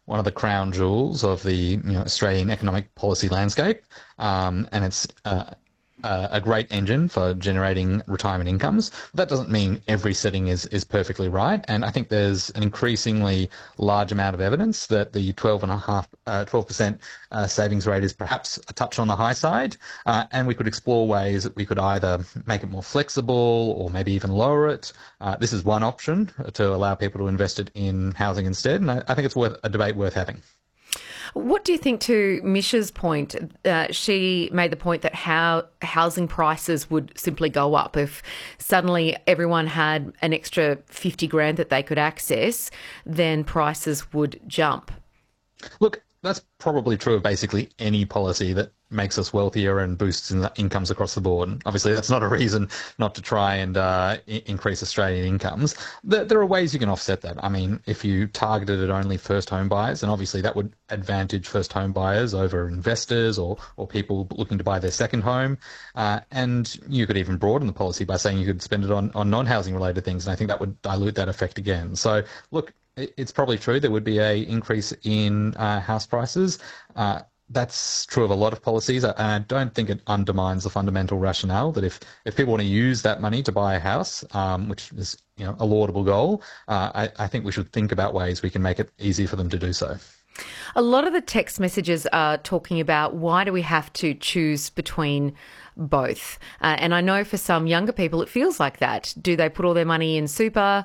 one of the crown jewels of the Australian economic policy landscape, and it's a great engine for generating retirement incomes. That doesn't mean every setting is perfectly right, and I think there's an increasingly large amount of evidence that the 12% savings rate is perhaps a touch on the high side, and we could explore ways that we could either make it more flexible or maybe even lower it. This is one option to allow people to invest it in housing instead, and I think it's worth a debate worth having. What do you think to Misha's point? She made the point that how housing prices would simply go up if suddenly everyone had an extra 50 grand that they could access, then prices would jump. Look, that's probably true of basically any policy that makes us wealthier and boosts incomes across the board. And obviously, that's not a reason not to try and increase Australian incomes. There are ways you can offset that. I mean, if you targeted it only first home buyers, then obviously that would advantage first home buyers over investors or people looking to buy their second home. And you could even broaden the policy by saying you could spend it on non-housing related things. And I think that would dilute that effect again. So, look, it's probably true there would be a increase in house prices. That's true of a lot of policies, and I don't think it undermines the fundamental rationale that if people want to use that money to buy a house, which is a laudable goal, I think we should think about ways we can make it easy for them to do so. A lot of the text messages are talking about why do we have to choose between both? And I know for some younger people it feels like that. Do they put all their money in super,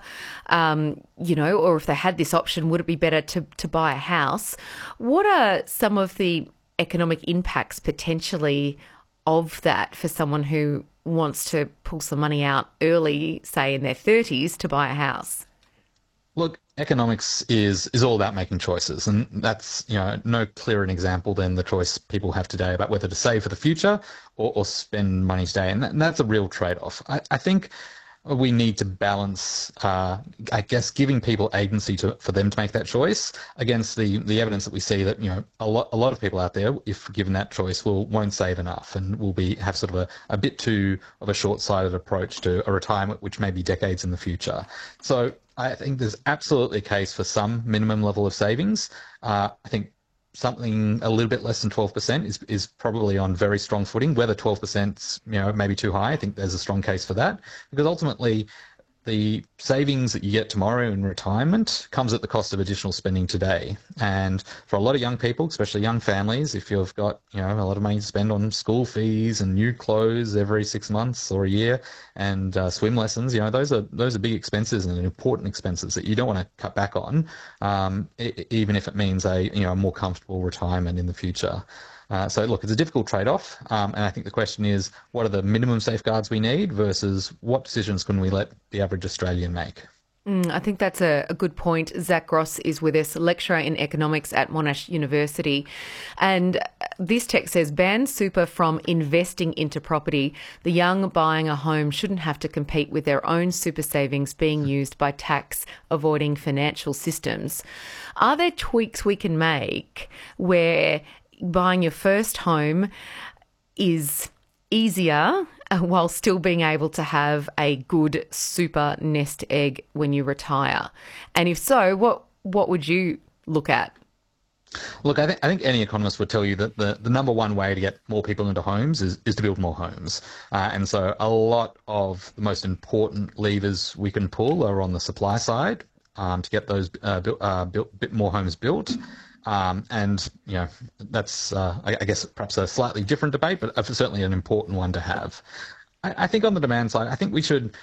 or if they had this option, would it be better to buy a house? What are some of the economic impacts potentially of that for someone who wants to pull some money out early, say in their 30s, to buy a house? Look, economics is all about making choices, and that's no clearer an example than the choice people have today about whether to save for the future or spend money today, and that's a real trade-off. I think we need to balance, giving people agency for them to make that choice against the evidence that we see that a lot of people out there, if given that choice, won't save enough and will have sort of a bit too of a short-sighted approach to a retirement which may be decades in the future. So I think there's absolutely a case for some minimum level of savings. I think something a little bit less than 12% is probably on very strong footing. Whether 12% maybe too high, I think there's a strong case for that, because ultimately the savings that you get tomorrow in retirement comes at the cost of additional spending today. And for a lot of young people, especially young families, if you've got a lot of money to spend on school fees and new clothes every 6 months or a year, and swim lessons, those are big expenses and important expenses that you don't want to cut back on, even if it means a more comfortable retirement in the future. So look, it's a difficult trade-off, and I think the question is, what are the minimum safeguards we need versus what decisions can we let the average Australian make? I think that's a good point. Zach Gross is with us, lecturer in economics at Monash University. And this text says, ban super from investing into property. The young buying a home shouldn't have to compete with their own super savings being used by tax avoiding financial systems. Are there tweaks we can make where buying your first home is easier while still being able to have a good super nest egg when you retire? And if so, what would you look at? Look, I think any economist would tell you that the number one way to get more people into homes is to build more homes. And so a lot of the most important levers we can pull are on the supply side to get those bit more homes built. And that's I guess perhaps a slightly different debate, but certainly an important one to have. I think on the demand side, I think we should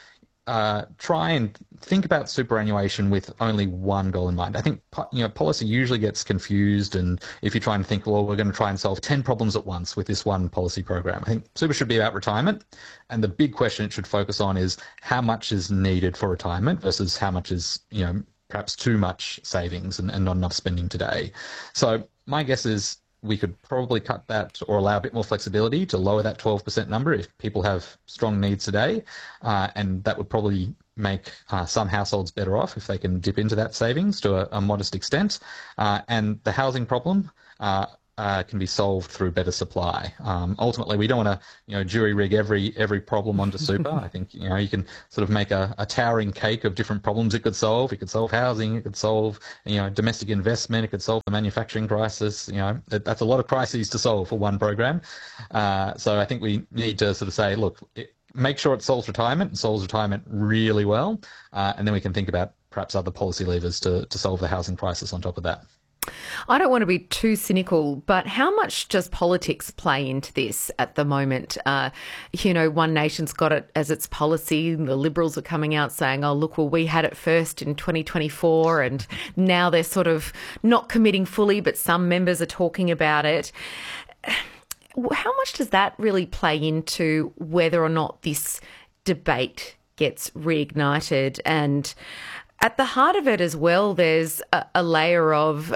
try and think about superannuation with only one goal in mind. I think policy usually gets confused, and if you try and think, well, we're going to try and solve 10 problems at once with this one policy program. I think super should be about retirement, and the big question it should focus on is how much is needed for retirement versus how much is perhaps too much savings and not enough spending today. So my guess is we could probably cut that or allow a bit more flexibility to lower that 12% number if people have strong needs today. And that would probably make some households better off if they can dip into that savings to a modest extent. And the housing problem, can be solved through better supply. Ultimately, we don't want to, jury rig every problem onto super. I think, you can sort of make a towering cake of different problems it could solve. It could solve housing. It could solve, domestic investment. It could solve the manufacturing crisis. That's a lot of crises to solve for one program. So I think we need to sort of say, look, make sure it solves retirement and solves retirement really well, and then we can think about perhaps other policy levers to solve the housing crisis on top of that. I don't want to be too cynical, but how much does politics play into this at the moment? One nation's got it as its policy. The Liberals are coming out saying, oh, look, well, we had it first in 2024, and now they're sort of not committing fully, but some members are talking about it. How much does that really play into whether or not this debate gets reignited? And at the heart of it as well, there's a layer of,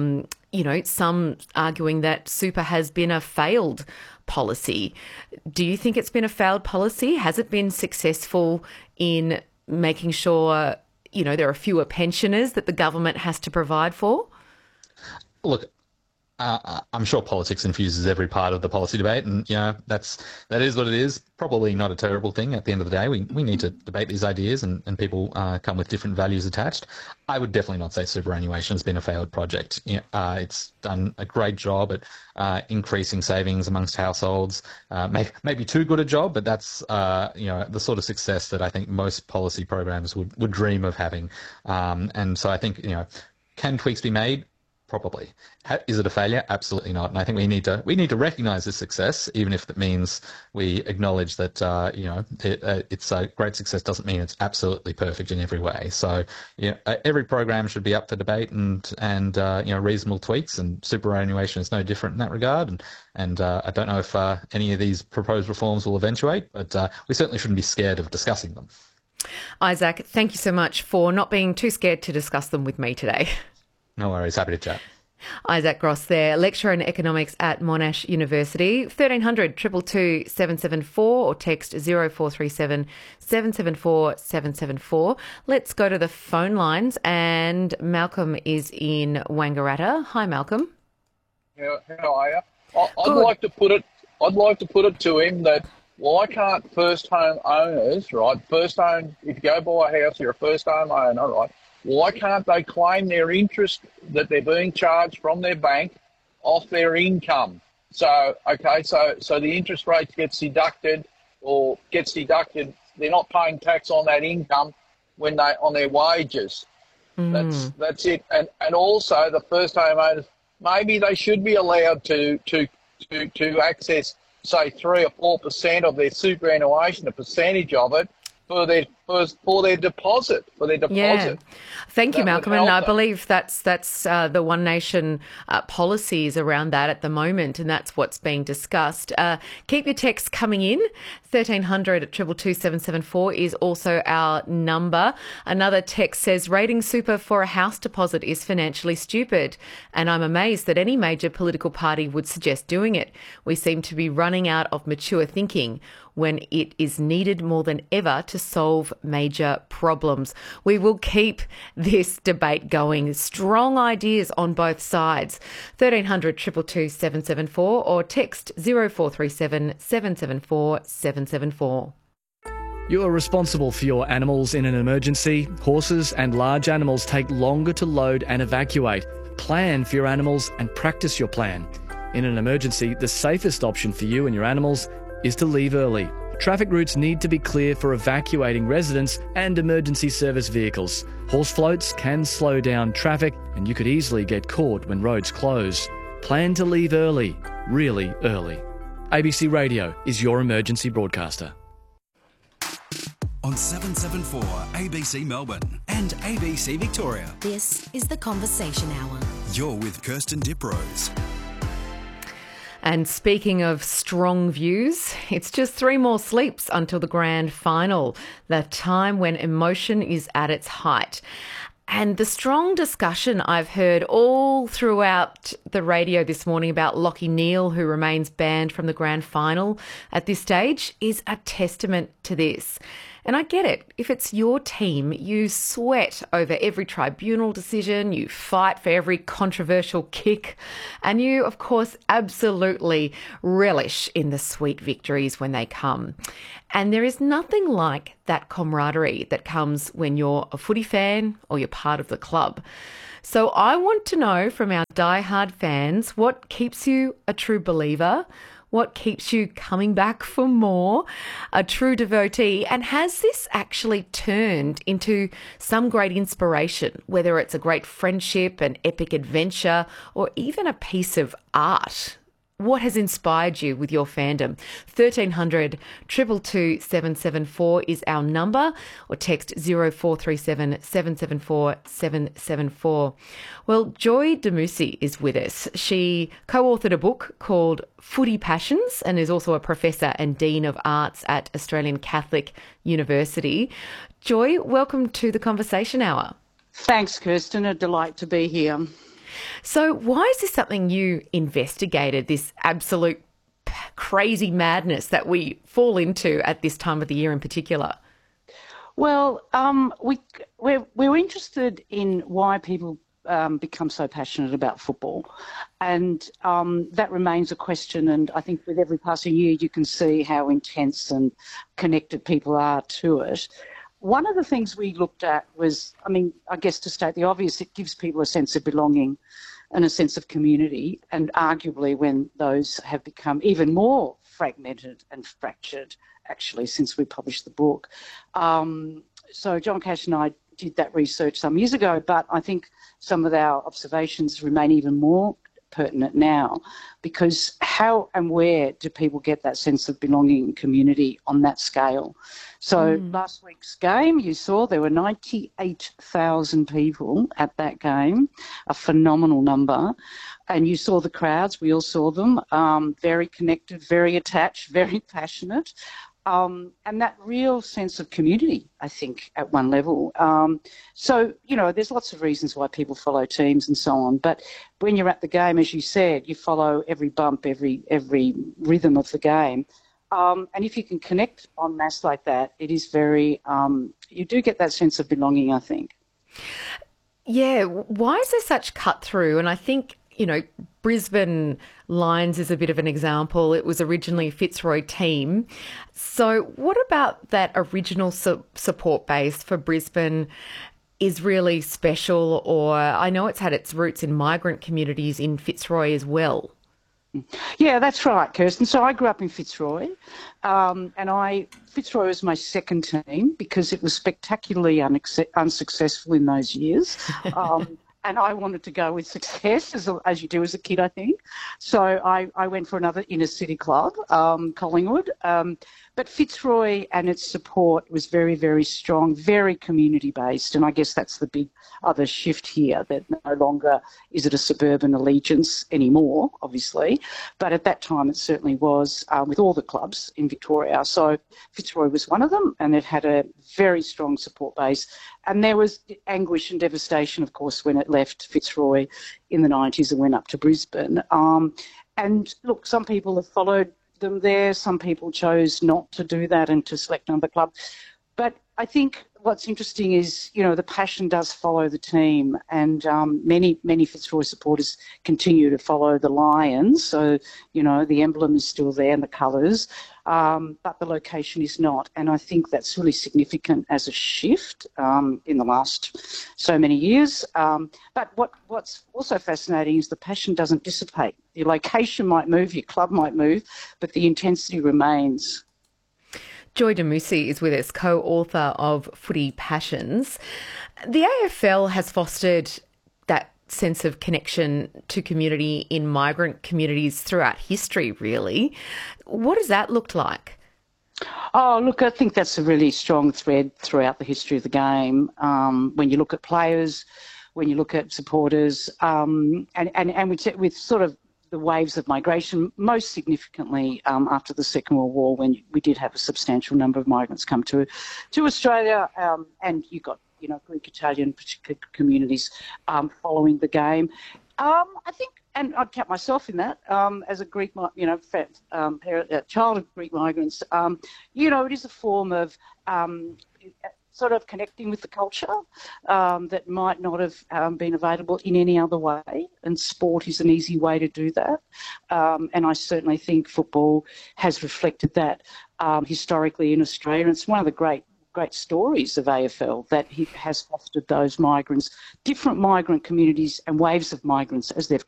some arguing that super has been a failed policy. Do you think it's been a failed policy? Has it been successful in making sure, there are fewer pensioners that the government has to provide for? Look, I'm sure politics infuses every part of the policy debate, and that is what it is. Probably not a terrible thing. At the end of the day, we need to debate these ideas, and people come with different values attached. I would definitely not say superannuation has been a failed project. It's done a great job at increasing savings amongst households. Maybe too good a job, but that's the sort of success that I think most policy programs would dream of having. And so I think can tweaks be made? Probably. Is it a failure? Absolutely not. And I think we need to recognise this success, even if that means we acknowledge that it's a great success. Doesn't mean it's absolutely perfect in every way. So every program should be up for debate and reasonable tweaks. And superannuation is no different in that regard. And I don't know if any of these proposed reforms will eventuate, but we certainly shouldn't be scared of discussing them. Isaac, thank you so much for not being too scared to discuss them with me today. No worries, happy to chat. Isaac Gross there, lecturer in economics at Monash University. 1300 222 774 or text 0437 774 774. Let's go to the phone lines, and Malcolm is in Wangaratta. Hi, Malcolm. How are you? I'd like to put it to him that why can't first home owners, right? If you go buy a house, you're a first home owner, right? Why can't they claim their interest that they're being charged from their bank off their income? So the interest rate gets deducted. They're not paying tax on that income on their wages. That's it. And also the first homeowners, maybe they should be allowed to access, say, 3 or 4% of their superannuation, a percentage of it, for their deposit. Yeah. Thank you, Malcolm. And I believe that's the One Nation policies around that at the moment, and that's what's being discussed. Keep your texts coming in. 1300 222 774 is also our number. Another text says, rating super for a house deposit is financially stupid, and I'm amazed that any major political party would suggest doing it. We seem to be running out of mature thinking when it is needed more than ever to solve major problems. We will keep this debate going. Strong ideas on both sides. 1300 222 774 or text 0437 774 774. You are responsible for your animals in an emergency. Horses and large animals take longer to load and evacuate. Plan for your animals and practice your plan. In an emergency, the safest option for you and your animals is to leave early. Traffic routes need to be clear for evacuating residents and emergency service vehicles. Horse floats can slow down traffic, and you could easily get caught when roads close. Plan to leave early, really early. ABC Radio is your emergency broadcaster. On 774 ABC Melbourne and ABC Victoria. This is The Conversation Hour. You're with Kirsten Diprose. And speaking of strong views, it's just 3 more sleeps until the grand final, the time when emotion is at its height. And the strong discussion I've heard all throughout the radio this morning about Lachie Neale, who remains banned from the grand final at this stage, is a testament to this. And I get it. If it's your team, you sweat over every tribunal decision, you fight for every controversial kick, and you, of course, absolutely relish in the sweet victories when they come. And there is nothing like that camaraderie that comes when you're a footy fan or you're part of the club. So I want to know from our diehard fans, what keeps you a true believer? What keeps you coming back for more, a true devotee? And has this actually turned into some great inspiration, whether it's a great friendship, an epic adventure, or even a piece of art? What has inspired you with your fandom? 1300 222 774 is our number, or text 0437 774 774. Well, Joy Demusi is with us. She co-authored a book called Footy Passions and is also a professor and Dean of Arts at Australian Catholic University. Joy, welcome to the Conversation Hour. Thanks, Kirsten. A delight to be here. So why is this something you investigated, this absolute crazy madness that we fall into at this time of the year in particular? Well, we're interested in why people become so passionate about football, and that remains a question. And I think with every passing year, you can see how intense and connected people are to it. One of the things we looked at was, I guess to state the obvious, it gives people a sense of belonging and a sense of community, and arguably when those have become even more fragmented and fractured, actually, since we published the book. So John Cash and I did that research some years ago, but I think some of our observations remain even more pertinent now, because how and where do people get that sense of belonging and community on that scale? So last week's game, you saw there were 98,000 people at that game, a phenomenal number. And you saw the crowds, we all saw them, very connected, very attached, very passionate. And that real sense of community, I think, at one level. So, there's lots of reasons why people follow teams and so on. But when you're at the game, as you said, you follow every bump, every rhythm of the game. And if you can connect en masse like that, it is very, you do get that sense of belonging, I think. Yeah. Why is there such cut through? And I think, Brisbane Lions is a bit of an example. It was originally a Fitzroy team. So what about that original support base for Brisbane is really special? Or I know it's had its roots in migrant communities in Fitzroy as well. Yeah, that's right, Kirsten. So I grew up in Fitzroy, and Fitzroy was my second team because it was spectacularly unsuccessful in those years. And I wanted to go with success, as you do as a kid, I think. So I went for another inner city club, Collingwood. But Fitzroy and its support was very, very strong, very community-based. And I guess that's the big other shift here, that no longer is it a suburban allegiance anymore, obviously. But at that time, it certainly was with all the clubs in Victoria. So Fitzroy was one of them, and it had a very strong support base. And there was anguish and devastation, of course, when it left Fitzroy in the 90s and went up to Brisbane. And look, some people have followed them there. Some people chose not to do that and to select another club. But I think what's interesting is, the passion does follow the team, and many Fitzroy supporters continue to follow the Lions. So, the emblem is still there and the colours, but the location is not. And I think that's really significant as a shift in the last so many years. But what's also fascinating is the passion doesn't dissipate. Your location might move, your club might move, but the intensity remains. Joy Demusi is with us, co-author of Footy Passions. The AFL has fostered that sense of connection to community in migrant communities throughout history, really. What does that look like? Oh, look, I think that's a really strong thread throughout the history of the game. When you look at players, when you look at supporters, and with sort of the waves of migration, most significantly after the Second World War, when we did have a substantial number of migrants come to Australia, and you got Greek, Italian, particular communities following the game. I think and I'd count myself in that as a Greek, child of Greek migrants. It is a form of sort of connecting with the culture that might not have been available in any other way, and sport is an easy way to do that. And I certainly think football has reflected that historically in Australia. And it's one of the great stories of AFL that he has fostered those migrants, different migrant communities and waves of migrants, as they've